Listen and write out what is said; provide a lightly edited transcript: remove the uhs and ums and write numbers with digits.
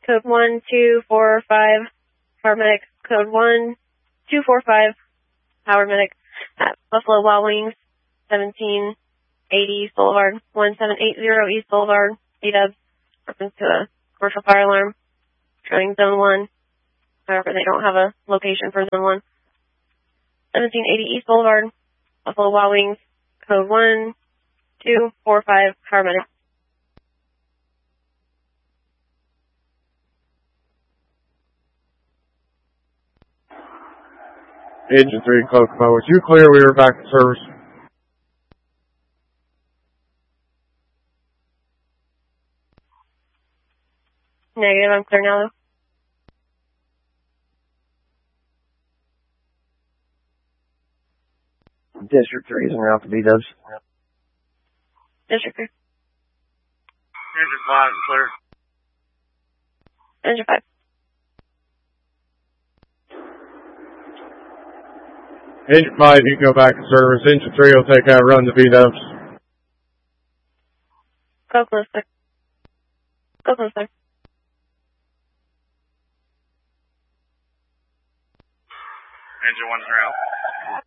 code 1245, paramedic, code 1245, paramedic at Buffalo Wild Wings, 1780 East Boulevard, 1780 East Boulevard, A-Dubs, reference to a commercial fire alarm, showing zone 1. However, they don't have a location for zone 1. 1780 East Boulevard, Buffalo Wild Wings, code 1245, paramedic. Engine 3, Kokomo. Was you clear? We were back in service. Negative, I'm clear now, though. District 3 is en route to B-Dubs. District 3. Engine 5, clear. Engine 5. Engine 5, you can go back in service. Engine 3 will take that run to B-Dubs. Go closer. Go closer. Engine 1's route.